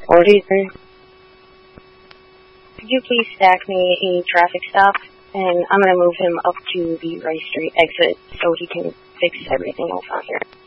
43. Could you please stack me a traffic stop? And I'm going to move him up to the Rice Street exit so he can fix everything else on here.